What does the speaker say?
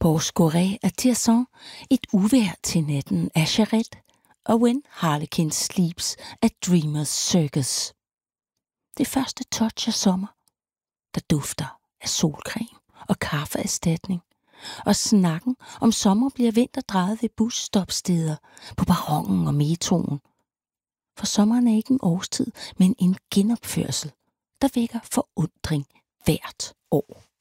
Bourgoret af Tirsan, Et uvejr til natten af Charette og When Harlequin Sleeps af Dreamers Circus. Det første touch af sommer, der dufter af solcreme og kaffeerstatning, og snakken om sommer bliver vinterdrejet ved busstopsteder, på perronen og metroen. For sommeren er ikke en årstid, men en genopførsel, der vækker forundring hvert år.